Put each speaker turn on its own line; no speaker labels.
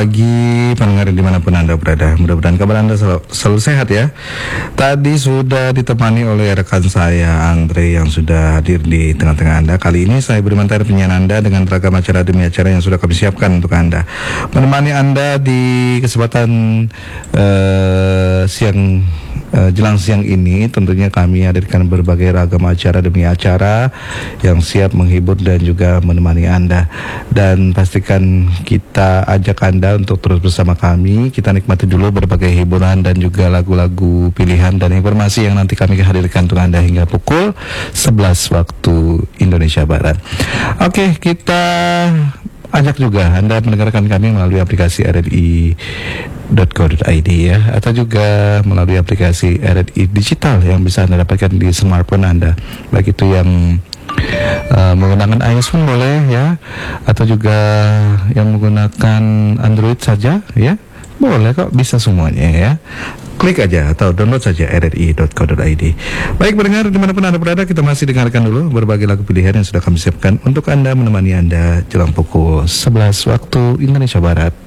pagi pendengar dimanapun Anda berada. Mudah-mudahan kabar Anda selalu sehat ya. Tadi sudah ditemani oleh rekan saya Andre yang sudah hadir di tengah-tengah Anda. Kali ini saya beri materi penyiaran Anda dengan ragam acara demi acara yang sudah kami siapkan untuk Anda. Menemani Anda di kesempatan jelang siang ini, tentunya kami hadirkan berbagai ragam acara demi acara yang siap menghibur dan juga menemani Anda. Dan pastikan kita ajak Anda untuk terus bersama kami. Kita nikmati dulu berbagai hiburan dan juga lagu-lagu pilihan dan informasi yang nanti kami hadirkan untuk Anda hingga pukul 11 waktu Indonesia Barat. Oke, kita ajak juga Anda mendengarkan kami melalui aplikasi RRI.co.id ya, atau juga melalui aplikasi RRI Digital yang bisa Anda dapatkan di smartphone Anda, baik itu yang menggunakan iOS pun boleh ya, atau juga yang menggunakan Android saja ya, boleh kok, bisa semuanya ya. Klik aja atau download saja rri.co.id. Baik pendengar dimanapun Anda berada, kita masih dengarkan dulu berbagai lagu pilihan yang sudah kami siapkan untuk Anda, menemani Anda jelang pukul 11 waktu Indonesia Barat.